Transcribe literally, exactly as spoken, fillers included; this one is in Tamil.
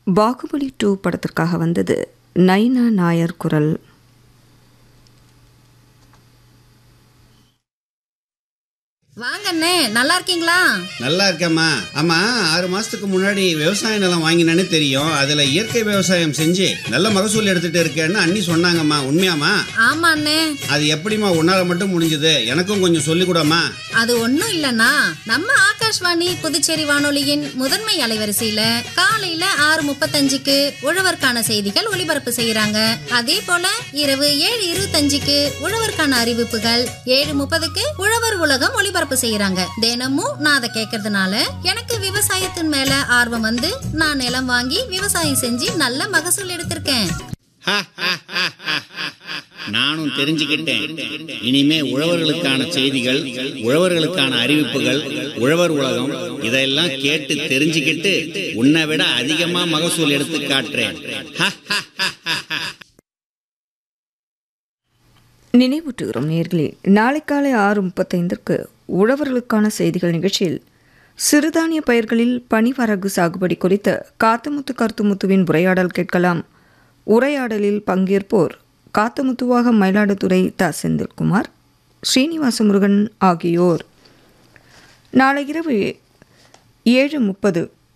பாகுபலி டூ படத்திற்காக வந்தது நைனா நாயர் குரல். வாங்கண்ணே, நல்லா இருக்கீங்களா? நல்லா இருக்கேம்மா. ஆமா, ஆறு மாசத்துக்கு முன்னாடி விவசாய நிலம் வாங்கினேன்னு தெரியும். அதுல இயற்கை விவசாயம் செஞ்சு நல்ல மகசூல் எடுத்துட்டு இருக்கேன்னு அண்ணி சொன்னாங்கம்மா. உண்மையாமா? ஆமா அண்ணே. அது எப்படிமா உன்னால மட்டும் முடிஞ்சது? எனக்கும் கொஞ்சம் சொல்லி கூடமா. அது ஒண்ணும் இல்லன்னா, நம்ம ஆகாஷ்வாணி புதுச்சேரி வானொலியின் முதன்மை அலைவரிசையில காலையில ஆறு முப்பத்தஞ்சுக்கு உழவர்க்கான செய்திகள் ஒளிபரப்பு செய்யறாங்க. அதே போல இரவு ஏழு இருபத்தஞ்சுக்கு உழவர்க்கான அறிவிப்புகள், ஏழு முப்பதுக்கு உழவர் உலகம் ஒளிபரப்பு செய்யறாங்க. தினமும் நான் அதை கேட்கறதுனால எனக்கு விவசாயத்தின் மேல ஆர்வம் வந்து நான் நிலம் வாங்கி விவசாயம் செஞ்சு நல்ல மகசூல் எடுத்திருக்கேன். நானும் தெரிஞ்சுக்கிட்டேன். இனிமே உழவர்களுக்கான செய்திகள், உழவர்களுக்கான அறிவிப்புகள், உழவர் உலகம் இதெல்லாம் கேட்டு தெரிஞ்சுக்கிட்டு உன்னை விட அதிகமா மகசூல் எடுத்து காட்டுறேன். நினைவூட்டுகிறோம் நேயர்களே, நாளை காலை ஆறு முப்பத்தைந்திற்கு உழவர்களுக்கான செய்திகள் நிகழ்ச்சியில் சிறுதானிய பயிர்களில் பனிவரகு சாகுபடி குறித்த காத்தமுத்து கருத்துமுத்துவின் உரையாடல் கேட்கலாம். உரையாடலில் பங்கேற்போர் காத்தமுத்துவாக மயிலாடுதுறை த செந்தில்குமார், ஸ்ரீனிவாச முருகன் ஆகியோர். நாளை இரவு ஏழு முப்பது